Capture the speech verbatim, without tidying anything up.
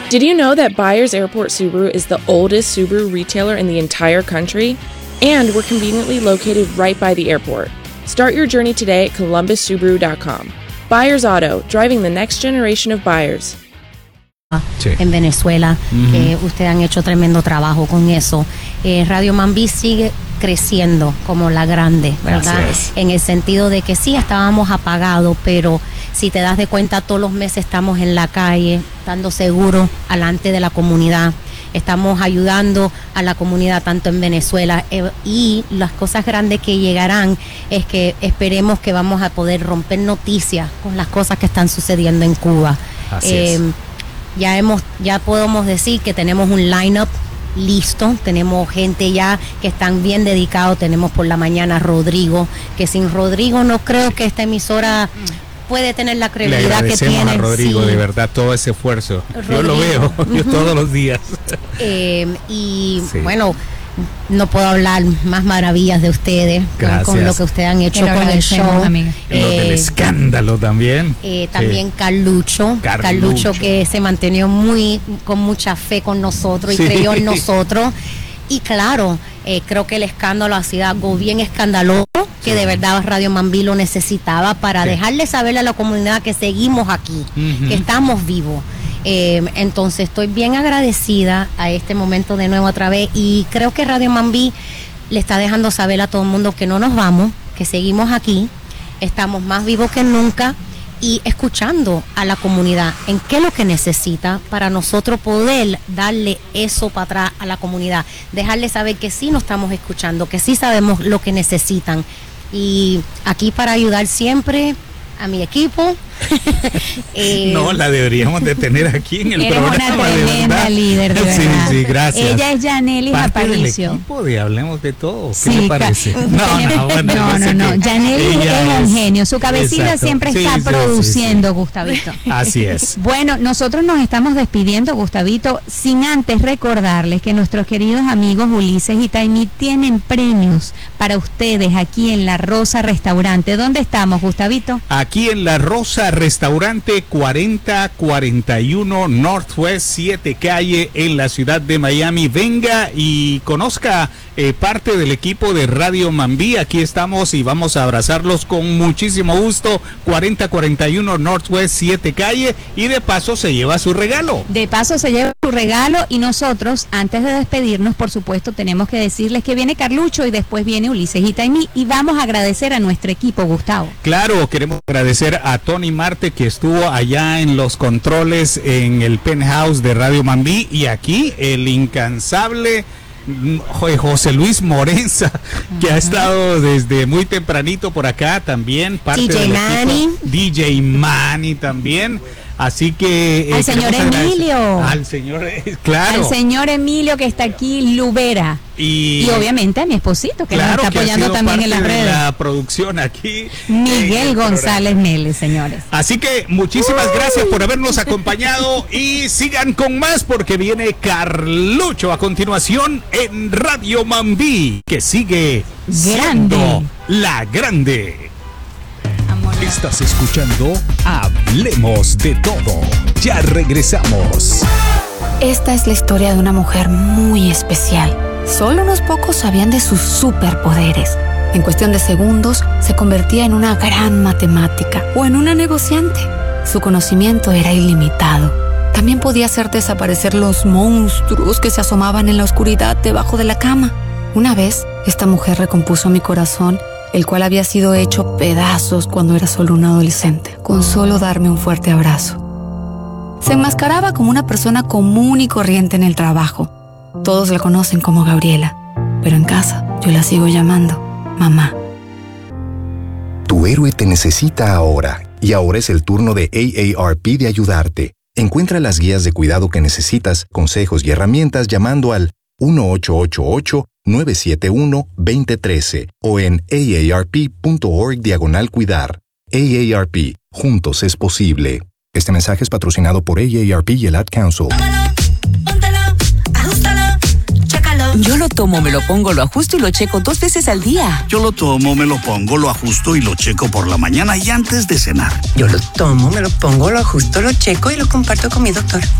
Did you know that Byers Airport Subaru is the oldest Subaru retailer in the entire country? And we're conveniently located right by the airport. Start your journey today at columbus subaru dot com. Byers Auto, driving the next generation of buyers. Sí. En Venezuela, uh-huh. que ustedes han hecho tremendo trabajo con eso. Eh, Radio Mambí sigue creciendo como la grande, ¿verdad? En el sentido de que sí, estábamos apagados, pero si te das de cuenta, todos los meses estamos en la calle, dando seguro alante de la comunidad. Estamos ayudando a la comunidad tanto en Venezuela eh, y las cosas grandes que llegarán es que esperemos que vamos a poder romper noticias con las cosas que están sucediendo en Cuba. Así eh, es. Ya hemos, ya podemos decir que tenemos un line-up listo, tenemos gente ya que están bien dedicados, tenemos por la mañana a Rodrigo, que sin Rodrigo no creo que esta emisora puede tener la credibilidad que tiene. Le agradecemos a Rodrigo, sí. de verdad, todo ese esfuerzo. Rodrigo. Yo lo veo, yo Uh-huh. todos los días. Eh, y Sí. bueno, no puedo hablar más maravillas de ustedes con, con lo que ustedes han hecho con el show. Amiga. Eh, lo del escándalo también. Eh, también Sí. Carlucho, Carlucho, Carlucho que se mantenió muy con mucha fe con nosotros y Sí. creyó en nosotros. Y claro, eh, creo que el escándalo ha sido algo bien escandaloso, que Sí. de verdad Radio Mambí lo necesitaba para Sí. dejarle saber a la comunidad que seguimos aquí, Uh-huh. que estamos vivos. Eh, entonces estoy bien agradecida a este momento de nuevo otra vez y creo que Radio Mambí le está dejando saber a todo el mundo que no nos vamos, que seguimos aquí, estamos más vivos que nunca y escuchando a la comunidad en qué es lo que necesita para nosotros poder darle eso para atrás a la comunidad, dejarle saber que sí nos estamos escuchando, que sí sabemos lo que necesitan y aquí para ayudar siempre a mi equipo. eh, No, la deberíamos de tener aquí en el Eres programa. una de tremenda verdad. líder, de Sí, verdad. sí, gracias. Ella es Yanelis Parte del Aparicio. equipo de Hablemos de Todo. ¿Qué Sí, le ca- parece? No, bueno, no, yo sé no, que Yanelis ella es un genio. Su cabecita Exacto. siempre Sí, está sí, sí, produciendo, sí. Gustavito. Así es. Bueno, nosotros nos estamos despidiendo, Gustavito, sin antes recordarles que nuestros queridos amigos Ulises y Taimí tienen premios para ustedes aquí en La Rosa Restaurante. ¿Dónde estamos, Gustavito? Aquí en La Rosa Restaurante cuarenta cuarenta y uno Northwest siete Calle en la ciudad de Miami. Venga y conozca eh, parte del equipo de Radio Mambí. Aquí estamos y vamos a abrazarlos con muchísimo gusto. cuarenta cuarenta y uno Northwest siete Calle y de paso se lleva su regalo. De paso se lleva su regalo y nosotros, antes de despedirnos, por supuesto, tenemos que decirles que viene Carlucho y después viene Ulises y Taimí y vamos a agradecer a nuestro equipo, Gustavo. Claro, queremos agradecer a Tony Marte que estuvo allá en los controles en el penthouse de Radio Mambí y aquí el incansable José Luis Morenza, que ha estado desde muy tempranito por acá también, parte D J del Manny. equipo. D J Manny también. Así que... eh, Al señor queremos agradecer- Emilio. Al señor, eh, claro. Al señor Emilio que está aquí, Lubera. Y, Y obviamente a mi esposito que claro, nos está que ha apoyando sido también en las parte de redes. la producción aquí. Miguel en el González Nelly, señores. Así que muchísimas gracias por habernos acompañado y sigan con más porque viene Carlucho a continuación en Radio Mambí, que sigue siendo Grande. la grande. Estás escuchando Hablemos de Todo. Ya regresamos. Esta es la historia de una mujer muy especial. Solo unos pocos sabían de sus superpoderes. En cuestión de segundos, se convertía en una gran matemática o en una negociante. Su conocimiento era ilimitado. También podía hacer desaparecer los monstruos que se asomaban en la oscuridad debajo de la cama. Una vez, esta mujer recompuso mi corazón, el cual había sido hecho pedazos cuando era solo un adolescente, con solo darme un fuerte abrazo. Se enmascaraba como una persona común y corriente en el trabajo. Todos la conocen como Gabriela, pero en casa yo la sigo llamando mamá. Tu héroe te necesita ahora, y ahora es el turno de A A R P de ayudarte. Encuentra las guías de cuidado que necesitas, consejos y herramientas llamando al uno ocho ocho ocho, nueve siete uno, dos cero uno tres o en aarp.org diagonal cuidar. A A R P, juntos es posible. Este mensaje es patrocinado por A A R P y el Ad Council. Yo lo tomo, me lo pongo, lo ajusto y lo checo dos veces al día. Yo lo tomo, me lo pongo, lo ajusto y lo checo por la mañana y antes de cenar. Yo lo tomo, me lo pongo, lo ajusto, lo checo y lo comparto con mi doctor.